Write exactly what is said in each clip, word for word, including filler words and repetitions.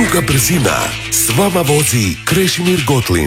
Druga brzina. S vama vozi Krešimir Gotlin.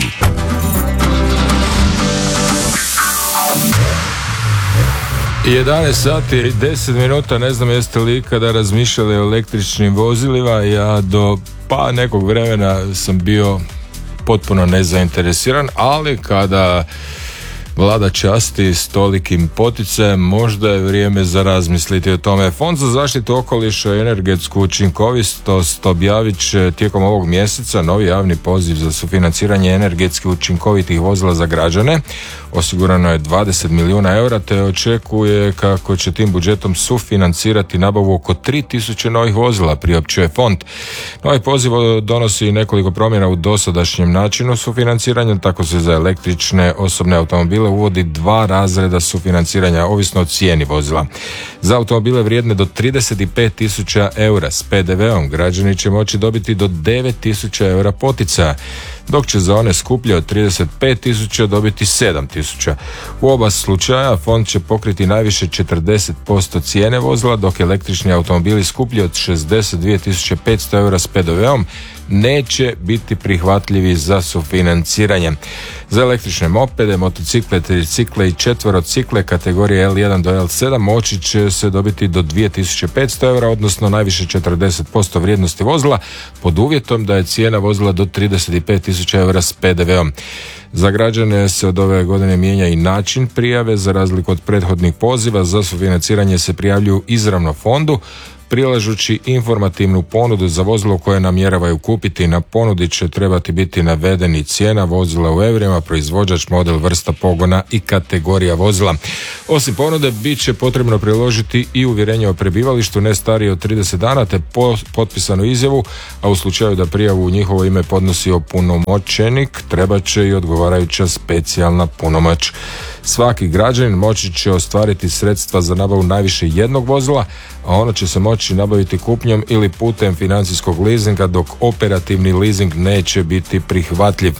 jedanaest sati i deset minuta, ne znam jeste li ikada razmišljali o električnim vozilima. Ja do pa nekog vremena sam bio potpuno nezainteresiran, ali kada Vlada časti s tolikim poticajem, možda je vrijeme za razmisliti o tome. Fond za zaštitu okoliša i energetsku učinkovitost objavit će tijekom ovog mjeseca novi javni poziv za sufinanciranje energetski učinkovitih vozila za građane. Osigurano je dvadeset milijuna eura, te očekuje kako će tim budžetom sufinancirati nabavu oko tri tisuće novih vozila, priopćuje fond. Novi poziv donosi nekoliko promjena u dosadašnjem načinu sufinanciranja. Tako se za električne osobne automobile uvodi dva razreda sufinanciranja ovisno o cijeni vozila. Za automobile vrijedne do trideset pet tisuća eura s pe de veom građani će moći dobiti do devet tisuća eura poticaja, dok će za one skuplje od trideset pet tisuća dobiti sedam tisuća. U oba slučaja fond će pokriti najviše četrdeset posto cijene vozila, dok električni automobili skuplji od šezdeset dvije tisuće petsto eura s pe de veom neće biti prihvatljivi za sufinanciranje. Za električne mopede, motocikle, tricikle i četverocikle kategorije el jedan do el sedam moći će se dobiti do dvije tisuće petsto eura, odnosno najviše četrdeset posto vrijednosti vozila, pod uvjetom da je cijena vozila do trideset pet tisuća eura s pe de veom. Za građane se od ove godine mijenja i način prijave. Za razliku od prethodnih poziva, za sufinanciranje se prijavljuju izravno fondu, prilažući informativnu ponudu za vozilo koje namjeravaju kupiti. Na ponudi će trebati biti navedeni cijena vozila u eurima, proizvođač, model, vrsta pogona i kategorija vozila. Osim ponude, bit će potrebno priložiti i uvjerenje o prebivalištu ne starije od trideset dana, te po, potpisanu izjavu, a u slučaju da prijavu u njihovo ime podnosi opunomoćenik, treba će i odgovarajuća specijalna punomoć. Svaki građanin moći će ostvariti sredstva za nabavu najviše jednog vozila, a ono će se moći nabaviti kupnjom ili putem financijskog leasinga, dok operativni leasing neće biti prihvatljiv.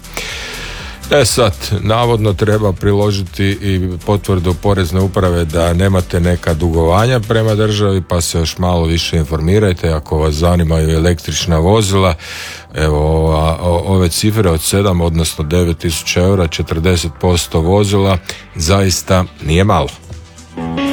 E sad, navodno treba priložiti i potvrdu porezne uprave da nemate neka dugovanja prema državi, pa se još malo više informirajte ako vas zanimaju električna vozila. Evo, ova, ove cifre od sedam odnosno devet tisuća eura, četrdeset posto vozila, zaista nije malo.